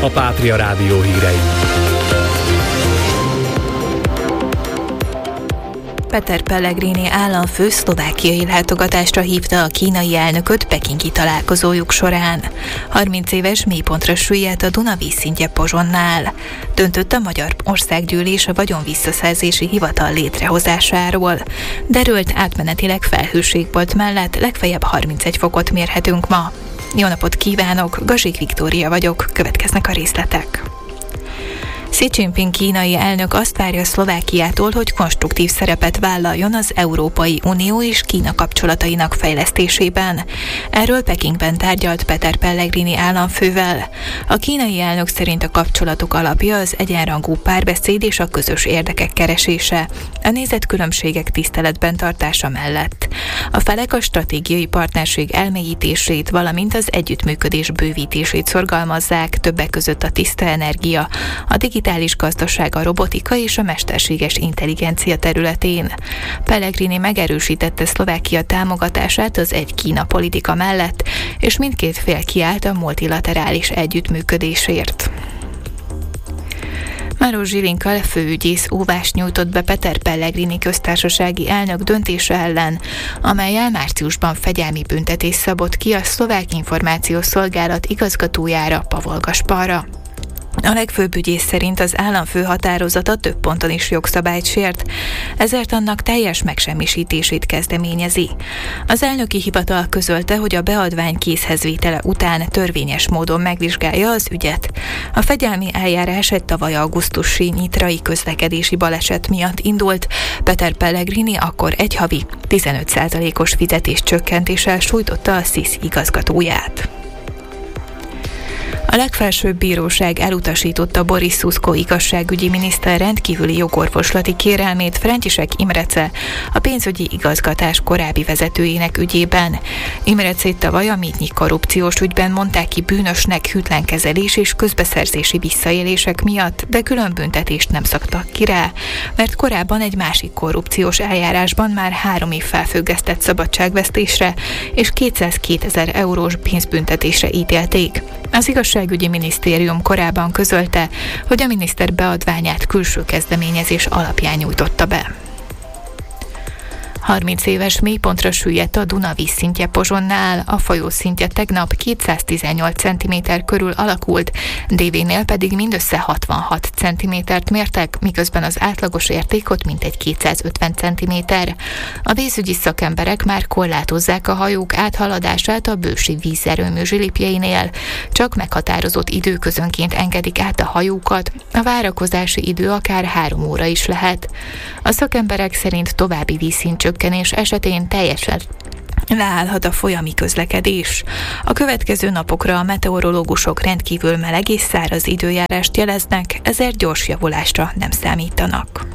a Pátria Rádió hírei. Peter Pellegrini államfő szlovákiai látogatásra hívta a kínai elnököt pekingi találkozójuk során. 30 éves mélypontra süllyedt a Duna vízszintje Pozsonnál. Döntött a Magyar Országgyűlés a vagyonvisszaszerzési hivatal létrehozásáról. Derült átmenetileg felhőségbolt mellett legfeljebb 31 fokot mérhetünk ma. Jó napot kívánok, Gazsik Viktória vagyok, következnek a részletek. Xi Jinping kínai elnök azt várja Szlovákiától, hogy konstruktív szerepet vállaljon az Európai Unió és Kína kapcsolatainak fejlesztésében. Erről Pekingben tárgyalt Peter Pellegrini államfővel. A kínai elnök szerint a kapcsolatok alapja az egyenrangú párbeszéd és a közös érdekek keresése, a nézetkülönbségek tiszteletben tartása mellett. A felek a stratégiai partnerség elmélyítését, valamint az együttműködés bővítését szorgalmazzák, többek között a tiszta energia, a digitális gazdaság, a robotika és a mesterséges intelligencia területén. Pellegrini megerősítette Szlovákia támogatását az egy Kína politika mellett, és mindkét fél kiállt a multilaterális együttműködésért. Maros Zsilinka főügyész óvást nyújtott be Peter Pellegrini köztársasági elnök döntése ellen, amellyel márciusban fegyelmi büntetést szabott ki a Szlovák Információs Szolgálat igazgatójára, Pavol Gasparra. A legfőbb ügyész szerint az államfő határozata több ponton is jogszabályt sért, ezért annak teljes megsemmisítését kezdeményezi. Az elnöki hivatal közölte, hogy a beadvány készhezvétele után törvényes módon megvizsgálja az ügyet. A fegyelmi eljárás egy tavaly augusztusi nyitrai közlekedési baleset miatt indult. Peter Pellegrini akkor egy havi 15%-os fizetéscsökkentéssel sújtotta a SZISZ igazgatóját. A legfelsőbb bíróság elutasította Boris Szuszko igazságügyi miniszter rendkívüli jogorvoslati kérelmét František Imrece, a pénzügyi igazgatás korábbi vezetőjének ügyében. Imrecét tavaly a Mítnyi korrupciós ügyben mondták ki bűnösnek hűtlen kezelés és közbeszerzési visszaélések miatt, de külön büntetést nem szabtak ki rá, mert korábban egy másik korrupciós eljárásban már 3 év felfüggesztett szabadságvesztésre és 202 000 eurós pénzbüntetésre ítélték. Az igazságügyi minisztérium korábban közölte, hogy a miniszter beadványát külső kezdeményezés alapján nyújtotta be. 30 éves mélypontra süllyedt a Duna vízszintje Pozsonnál, a folyó szintje tegnap 218 cm körül alakult, DV-nél pedig mindössze 66 cm-t mértek, miközben az átlagos érték ott mintegy 250 cm. A vízügyi szakemberek már korlátozzák a hajók áthaladását a bősi vízerőmű zsilipjeinél, csak meghatározott időközönként engedik át a hajókat, a várakozási idő akár 3 óra is lehet. A szakemberek szerint további vízszintcsökkenés esetén teljesen leállhat a folyami közlekedés. A következő napokra a meteorológusok rendkívül meleg és száraz időjárást jeleznek, ezért gyors javulásra nem számítanak.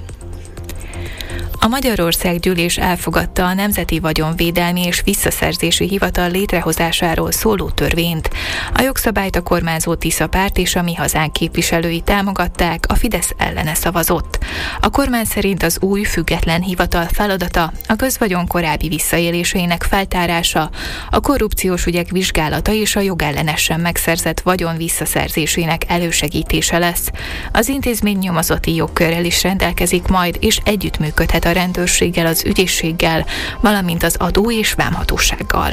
A Magyar Országgyűlés elfogadta a Nemzeti Vagyonvédelmi és Visszaszerzési Hivatal létrehozásáról szóló törvényt. A jogszabályt a kormányzó Tisza párt és a Mi Hazánk képviselői támogatták, a Fidesz ellene szavazott. A kormány szerint az új független hivatal feladata a közvagyon korábbi visszaéléseinek feltárása, a korrupciós ügyek vizsgálata és a jogellenesen megszerzett vagyon visszaszerzésének elősegítése lesz. Az intézmény nyomozati jogkörrel is rendelkezik majd, és együttműködhet a rendőrséggel, az ügyészséggel, valamint az adó- és vámhatósággal.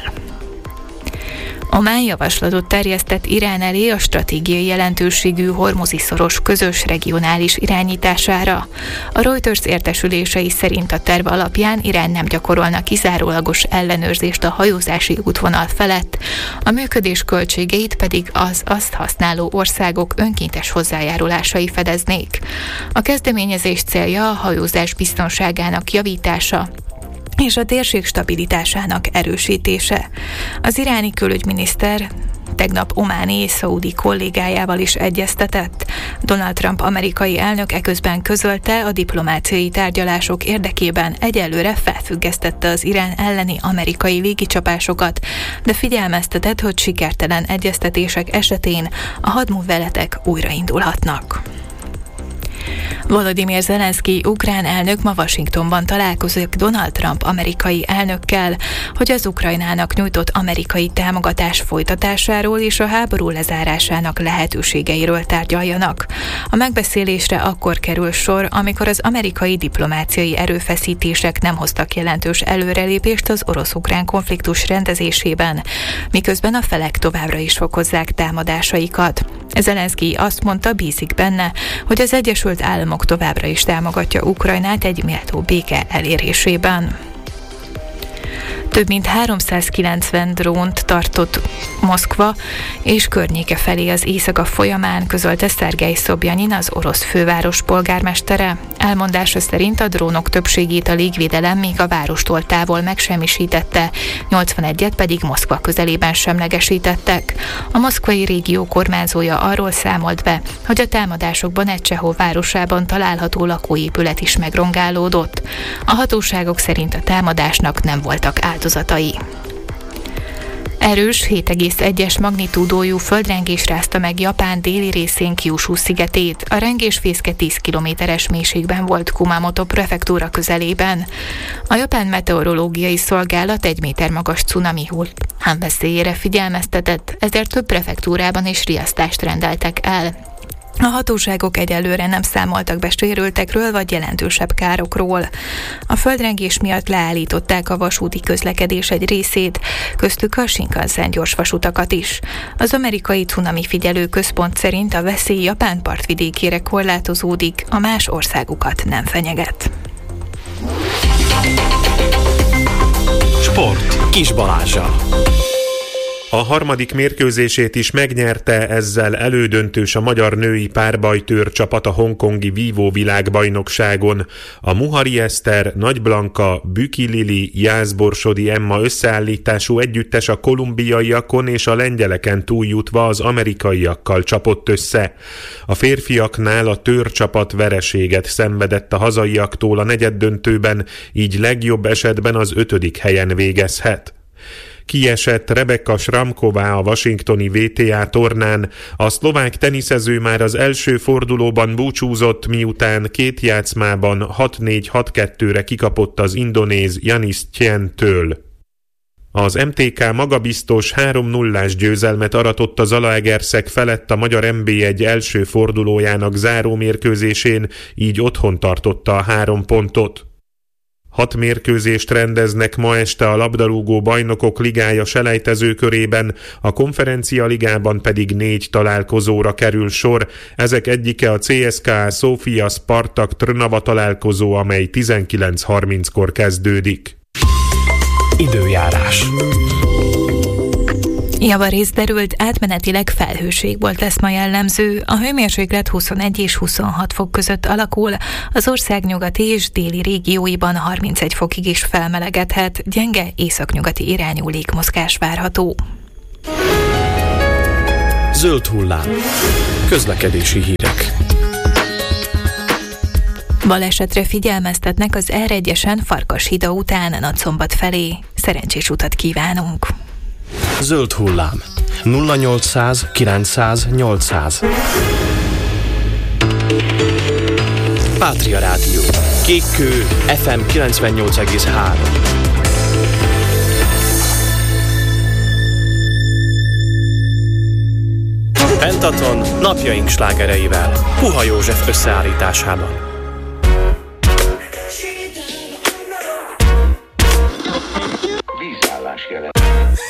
Omán javaslatot terjesztett Irán elé a stratégiai jelentőségű Hormuzi-szoros közös regionális irányítására. A Reuters értesülései szerint a terv alapján Irán nem gyakorolna kizárólagos ellenőrzést a hajózási útvonal felett, a működés költségeit pedig az azt használó országok önkéntes hozzájárulásai fedeznék. A kezdeményezés célja a hajózás biztonságának javítása és a térség stabilitásának erősítése. Az iráni külügyminiszter tegnap ománi és szaudi kollégájával is egyeztetett. Donald Trump amerikai elnök eközben közölte, a diplomáciai tárgyalások érdekében egyelőre felfüggesztette az Irán elleni amerikai légicsapásokat, de figyelmeztetett, hogy sikertelen egyeztetések esetén a hadműveletek újraindulhatnak. Volodymyr Zelenszkij ukrán elnök ma Washingtonban találkozik Donald Trump amerikai elnökkel, hogy az Ukrajnának nyújtott amerikai támogatás folytatásáról és a háború lezárásának lehetőségeiről tárgyaljanak. A megbeszélésre akkor kerül sor, amikor az amerikai diplomáciai erőfeszítések nem hoztak jelentős előrelépést az orosz-ukrán konfliktus rendezésében, miközben a felek továbbra is fokozzák támadásaikat. Zelenszkij azt mondta, bízik benne, hogy az Egyesült Államok továbbra is támogatja Ukrajnát egy méltó béke elérésében. Több mint 390 drónt tartott Moszkva és környéke felé az éjszaka folyamán, közölte Szergej Szobjanin, az orosz főváros polgármestere. Elmondása szerint a drónok többségét a légvédelem még a várostól távol megsemmisítette, 81-et pedig Moszkva közelében semlegesítettek. A moszkvai régió kormányzója arról számolt be, hogy a támadásokban egy Csehov városában található lakóépület is megrongálódott. A hatóságok szerint a támadásnak nem voltak áldozatai. Erős 7,1-es magnitúdójú földrengés rázta meg Japán déli részén Kyushu szigetét. A rengésfészke 10 kilométeres mélységben volt Kumamoto prefektúra közelében. A japán meteorológiai szolgálat 1 méter magas cunami hullám veszélyére figyelmeztetett, ezért több prefektúrában is riasztást rendeltek el. A hatóságok egyelőre nem számoltak be sérültekről vagy jelentősebb károkról. A földrengés miatt leállították a vasúti közlekedés egy részét, köztük a Shinkansen gyorsvasutakat is. Az amerikai cunami figyelő központ szerint a veszély Japán partvidékére korlátozódik, a más országukat nem fenyeget. Sport Kis Balázsa. A harmadik mérkőzését is megnyerte, ezzel elődöntős a magyar női párbajtőr csapat a hongkongi vívó világbajnokságon. A Muhari Eszter, Nagy Blanka, Büki Lili, Jászborsodi Emma összeállítású együttes a kolumbiaiakon és a lengyeleken túljutva az amerikaiakkal csapott össze. A férfiaknál a tőrcsapat vereséget szenvedett a hazaiaktól a negyeddöntőben, így legjobb esetben az 5. helyen végezhet. Kiesett Rebeka Šramková a washingtoni VTA tornán, a szlovák teniszező már az első fordulóban búcsúzott, miután 2 játszmában 6-4-6-2-re kikapott az indonéz Janis Tien-től. Az MTK magabiztos 3-0-ás győzelmet aratott a Zalaegerszeg felett a magyar NB1 első fordulójának zárómérkőzésén, így otthon tartotta a 3 pontot. 6 mérkőzést rendeznek ma este a labdarúgó bajnokok ligája selejtezőkörében, a konferencia ligában pedig 4 találkozóra kerül sor. Ezek egyike a CSKA Sofia Spartak Trnava találkozó, amely 19:30-kor kezdődik. Időjárás. Javarészt derült, átmenetileg felhőség lesz ma jellemző, a hőmérséklet 21 és 26 fok között alakul, az ország nyugati és déli régióiban 31 fokig is felmelegedhet, gyenge északnyugati irányú légmozgás várható. Zöld hullám. Közlekedési hírek. Balesetre figyelmeztetnek az R1-esen Farkashída után Nagyszombat felé. Szerencsés utat kívánunk! Zöld hullám. 0800 900 800. Pátria Rádió. Kék kő, FM 98,3. Pentaton napjaink slágereivel. Puha József összeállításában.